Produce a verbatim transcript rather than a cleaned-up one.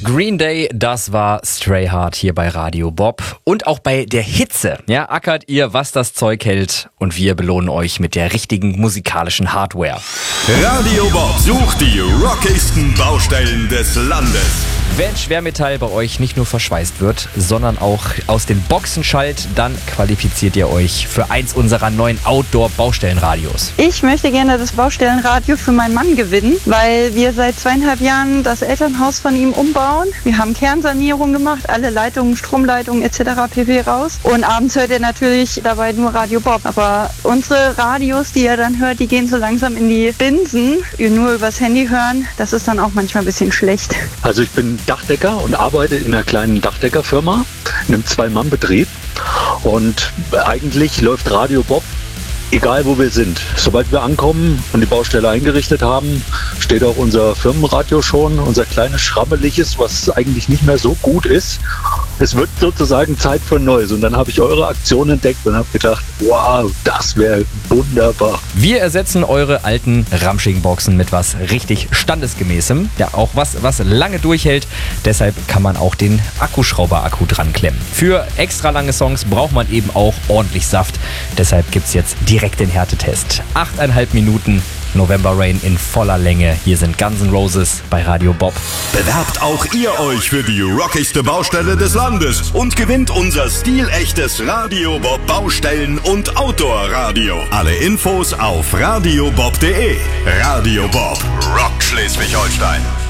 Green Day, das war Stray Heart hier bei Radio Bob. Und auch bei der Hitze, ja, ackert ihr, was das Zeug hält. Und wir belohnen euch mit der richtigen musikalischen Hardware. Radio Bob sucht die rockigsten Baustellen des Landes. Wenn Schwermetall bei euch nicht nur verschweißt wird, sondern auch aus den Boxen schallt, dann qualifiziert ihr euch für eins unserer neuen Outdoor-Baustellenradios. Ich möchte gerne das Baustellenradio für meinen Mann gewinnen, weil wir seit zweieinhalb Jahren das Elternhaus von ihm umbauen. Wir haben Kernsanierung gemacht, alle Leitungen, Stromleitungen et cetera pp. Raus. Und abends hört er natürlich dabei nur Radio Bob. Aber unsere Radios, die er dann hört, die gehen so langsam in die Binsen. Wir nur übers Handy hören, das ist dann auch manchmal ein bisschen schlecht. Also ich bin Dachdecker und arbeite in einer kleinen Dachdeckerfirma, in einem Zwei-Mann-Betrieb. Und eigentlich läuft Radio Bob, egal wo wir sind. Sobald wir ankommen und die Baustelle eingerichtet haben, steht auch unser Firmenradio schon, unser kleines Schrammeliges, was eigentlich nicht mehr so gut ist. Es wird sozusagen Zeit für Neues. Und dann habe ich eure Aktion entdeckt und habe gedacht, wow, das wäre wunderbar. Wir ersetzen eure alten ramschigen Boxen mit was richtig Standesgemäßem. Ja, auch was, was lange durchhält. Deshalb kann man auch den Akkuschrauber-Akku dran klemmen. Für extra lange Songs braucht man eben auch ordentlich Saft. Deshalb gibt es jetzt direkt den Härtetest. Achteinhalb Minuten November Rain in voller Länge. Hier sind Guns N' Roses bei Radio Bob. Bewerbt auch ihr euch für die rockigste Baustelle des Landes und gewinnt unser stilechtes Radio Bob Baustellen- und Outdoor-Radio. Alle Infos auf radiobob punkt de. Radio Bob, Rock Schleswig-Holstein.